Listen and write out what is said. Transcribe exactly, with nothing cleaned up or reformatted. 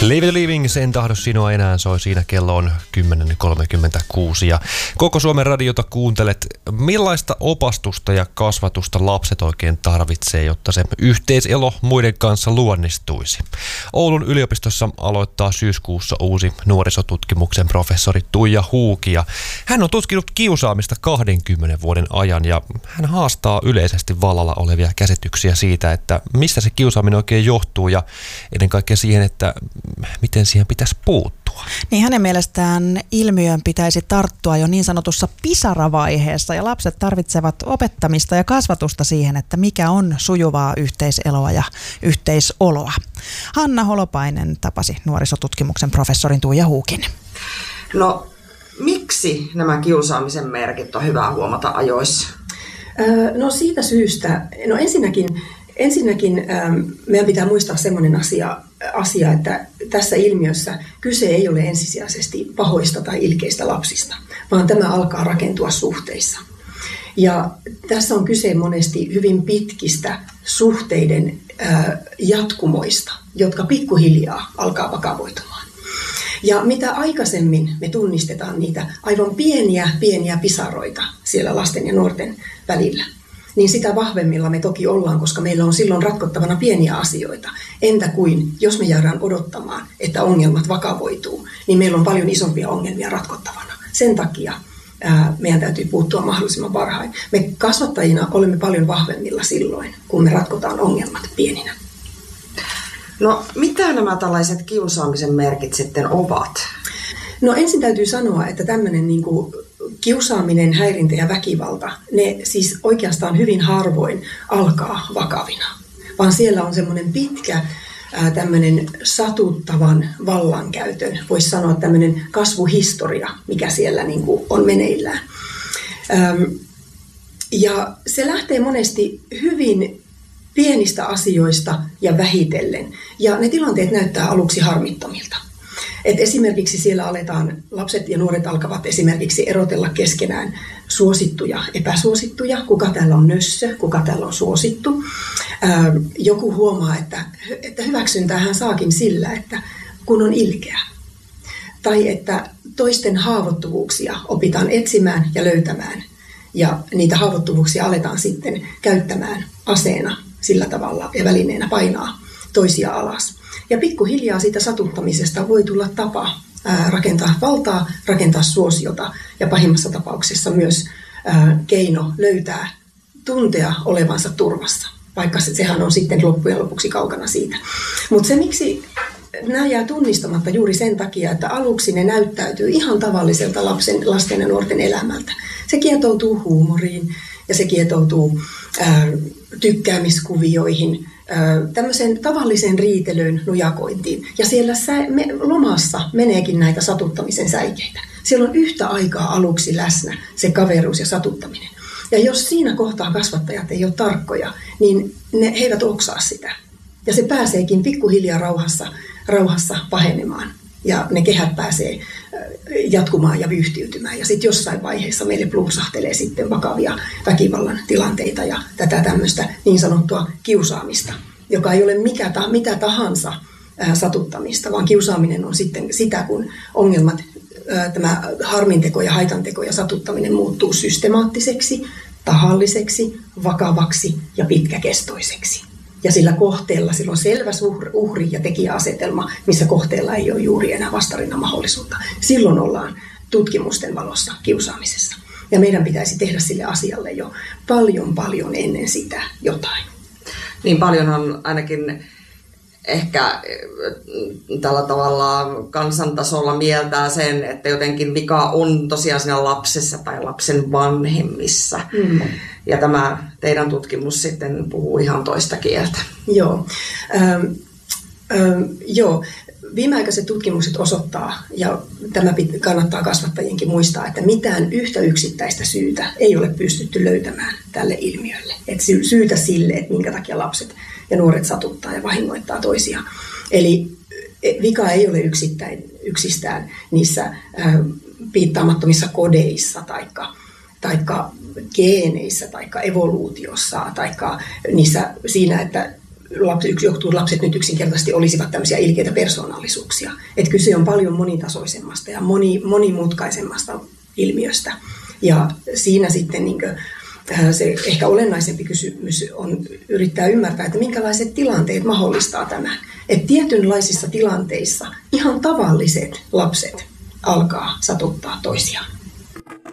Live the Living, sen tahdo sinua enää soi. Siinä kello on kymmenen kolmekymmentäkuusi ja koko Suomen radiota kuuntelet. Millaista opastusta ja kasvatusta lapset oikein tarvitsee, jotta se yhteiselo muiden kanssa luonnistuisi? Oulun yliopistossa aloittaa syyskuussa uusi nuorisotutkimuksen professori Tuija Huuki. Ja hän on tutkinut kiusaamista kahdenkymmenen vuoden ajan ja hän haastaa yleisesti vallalla olevia käsityksiä siitä, että mistä se kiusaaminen oikein johtuu ja ennen kaikkea siihen, että miten siihen pitäisi puuttua. Niin hänen mielestään ilmiön pitäisi tarttua jo niin sanotussa pisaravaiheessa ja lapset tarvitsevat opettamista ja kasvatusta siihen, että mikä on sujuvaa yhteiseloa ja yhteisoloa. Hanna Holopainen tapasi nuorisotutkimuksen professorin Tuija Huukin. No, miksi nämä kiusaamisen merkit on hyvä huomata ajoissa? Öö, no siitä syystä, no ensinnäkin Ensinnäkin ähm, meidän pitää muistaa sellainen asia, asia, että tässä ilmiössä kyse ei ole ensisijaisesti pahoista tai ilkeistä lapsista, vaan tämä alkaa rakentua suhteissa. Ja tässä on kyse monesti hyvin pitkistä suhteiden äh, jatkumoista, jotka pikkuhiljaa alkaa vakavoitumaan. Ja mitä aikaisemmin me tunnistetaan niitä aivan pieniä, pieniä pisaroita siellä lasten ja nuorten välillä, niin sitä vahvemmilla me toki ollaan, koska meillä on silloin ratkottavana pieniä asioita. Entä kuin, jos me jäädään odottamaan, että ongelmat vakavoituu, niin meillä on paljon isompia ongelmia ratkottavana. Sen takia ää, meidän täytyy puuttua mahdollisimman varhain. Me kasvattajina olemme paljon vahvemmilla silloin, kun me ratkotaan ongelmat pieninä. No, mitä nämä tällaiset kiusaamisen merkit sitten ovat? No ensin täytyy sanoa, että tämmöinen niin kuin kiusaaminen, häirintä ja väkivalta, ne siis oikeastaan hyvin harvoin alkaa vakavina, vaan siellä on semmoinen pitkä ää, tämmöinen satuttavan vallankäytön, voisi sanoa tämmöinen kasvuhistoria, mikä siellä niin kuin on meneillään. Ähm, ja se lähtee monesti hyvin pienistä asioista ja vähitellen, ja ne tilanteet näyttää aluksi harmittomilta. Et esimerkiksi siellä aletaan, lapset ja nuoret alkavat esimerkiksi erotella keskenään suosittuja, epäsuosittuja, kuka täällä on nössö, kuka täällä on suosittu. Ää, joku huomaa, että, että hyväksyntää hän saakin sillä, että kun on ilkeä. Tai että toisten haavoittuvuuksia opitaan etsimään ja löytämään. Ja niitä haavoittuvuuksia aletaan sitten käyttämään aseena sillä tavalla ja välineenä painaa toisia alas. Ja pikkuhiljaa siitä satuttamisesta voi tulla tapa ää, rakentaa valtaa, rakentaa suosiota ja pahimmassa tapauksessa myös ää, keino löytää, tuntea olevansa turvassa, vaikka se, sehän on sitten loppujen lopuksi kaukana siitä. Mutta se miksi nämä jää tunnistamatta juuri sen takia, että aluksi ne näyttäytyy ihan tavalliselta lapsen, lasten ja nuorten elämältä. Se kietoutuu huumoriin ja se kietoutuu ää, tykkäämiskuvioihin, tämmöisen tavallisen riitelyn nujakointiin. Ja siellä sä, me, lomassa meneekin näitä satuttamisen säikeitä. Siellä on yhtä aikaa aluksi läsnä se kaveruus ja satuttaminen. Ja jos siinä kohtaa kasvattajat ei ole tarkkoja, niin ne, he eivät oksaa sitä. Ja se pääseekin pikkuhiljaa rauhassa, rauhassa pahenemaan. Ja ne kehät pääsee jatkumaan ja vyyhtiytymään. Ja sitten jossain vaiheessa meille plumpsahtelee sitten vakavia väkivallan tilanteita ja tätä tämmöistä niin sanottua kiusaamista, joka ei ole mikä ta, mitä tahansa ää, satuttamista, vaan kiusaaminen on sitten sitä, kun ongelmat, ää, tämä harminteko ja haitanteko ja satuttaminen muuttuu systemaattiseksi, tahalliseksi, vakavaksi ja pitkäkestoiseksi. Ja sillä kohteella sillä on selvä uhri- ja tekijäasetelma, missä kohteella ei ole juuri enää vastarinnan mahdollisuutta. Silloin ollaan tutkimusten valossa kiusaamisessa. Ja meidän pitäisi tehdä sille asialle jo paljon, paljon ennen sitä jotain. Niin paljonhan ainakin ehkä tällä tavalla kansantasolla mieltää sen, että jotenkin vika on tosiaan siinä lapsessa tai lapsen vanhemmissa. Mm. Ja tämä teidän tutkimus sitten puhuu ihan toista kieltä. Joo. Ähm, ähm, joo. Viimeaikaiset tutkimukset osoittaa, ja tämä kannattaa kasvattajienkin muistaa, että mitään yhtä yksittäistä syytä ei ole pystytty löytämään tälle ilmiölle. Et syytä sille, että minkä takia lapset ja nuoret satuttaa ja vahingoittaa toisiaan. Eli vika ei ole yksittäin, yksistään niissä äh, piittaamattomissa kodeissa taikka, taikka geeneissä taikka evoluutiossa taikka niissä, siinä, että lapset, yksi johtuu, lapset nyt yksinkertaisesti olisivat tämmöisiä ilkeitä persoonallisuuksia. Että kyse on paljon monitasoisemmasta ja moni, monimutkaisemmasta ilmiöstä. Ja siinä sitten niin kuin, se ehkä olennaisempi kysymys on yrittää ymmärtää, että minkälaiset tilanteet mahdollistaa tämän. Että tietynlaisissa tilanteissa ihan tavalliset lapset alkaa satuttaa toisiaan.